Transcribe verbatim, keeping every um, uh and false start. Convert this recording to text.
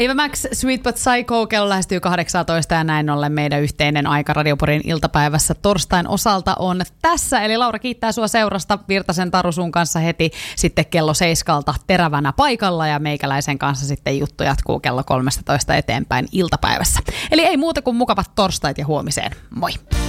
Ava Max, Sweet But Psycho, kello lähestyy kahdeksantoista ja näin ollen meidän yhteinen aika Radioporin iltapäivässä torstain osalta on tässä. Eli Laura kiittää sua seurasta. Virtasen Taru sun kanssa heti sitten kello seiskalta terävänä paikalla ja meikäläisen kanssa sitten juttu jatkuu kello kolmetoista eteenpäin iltapäivässä. Eli ei muuta kuin mukavat torstait ja huomiseen. Moi!